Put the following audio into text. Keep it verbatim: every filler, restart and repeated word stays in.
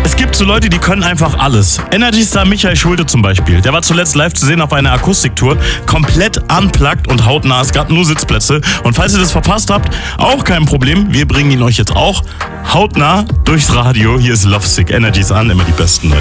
Es gibt so Leute, die können einfach alles. Energy Star Michael Schulte zum Beispiel. Der war zuletzt live zu sehen auf einer Akustiktour. Komplett unplugged und hautnah. Es gab nur Sitzplätze. Und falls ihr das verpasst habt, auch kein Problem. Wir bringen ihn euch jetzt auch hautnah durchs Radio. Hier ist Lovesick. Energy ist an, immer die besten Leute.